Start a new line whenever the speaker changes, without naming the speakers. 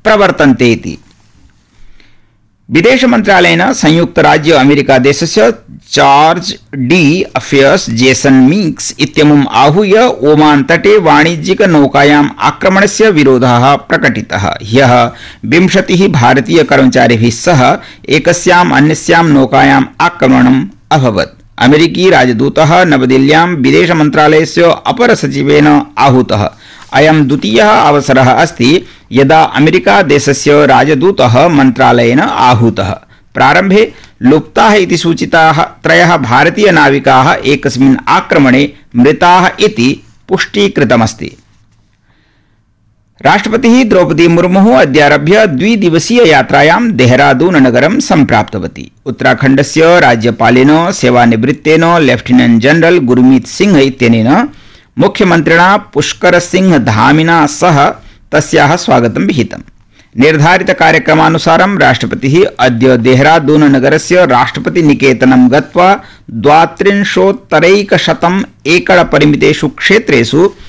प्रवर्तन्ते इति। विदेश मंत्रालयेन संयुक्त राज्य अमेरिका देशस्य charge D affairs Jason Meeks इत्यमुम् आहूय ओमान तटे वाणिज्यिक नौकायाम् आक्रमणस्य विरोधः प्रकटितः। ह्यः 20 भारतीय कर्मचारिभिः सह एकस्याम् अन्यस्यां नौकायाम् आक्रमणम् अभवत्। अमेरिकी राजदूतः नवदिल्ल्यां विदेश मंत्रालयस्य अपर सचिवेन आहूतः। अयं द्वितीयः अवसरः अस्ति यदा अमेरिका देशस्य राजदूतः मन्त्रालयेन आहूतः। प्रारम्भे लुप्ताः इति सूचिताः 3 भारतीय नाविकाः एकस्मिन् आक्रमणे मृताः इति पुष्टीकृतमस्ति। राष्ट्रपतिः द्रौपदी मुर्मुः अद्यारभ्य 2 दिवसीय यात्रायां देहरादून नगरं सम्प्राप्तवती। उत्तराखण्डस्य राज्यपालेन सेवानिवृत्तेन लेफ्टिनेंट जनरल गुरमीत सिंह इत्यनेन मुख्यमन्त्रिणा पुष्कर सिंह धामिना सह तस्याः स्वागतं विहितम्। निर्धारित कार्यक्रमानुसारं राष्ट्रपतिः अद्य देहरादून नगरस्य राष्ट्रपति निकेतनं गत्वा 32,100 एकड़ परिमितेषु क्षेत्रेषु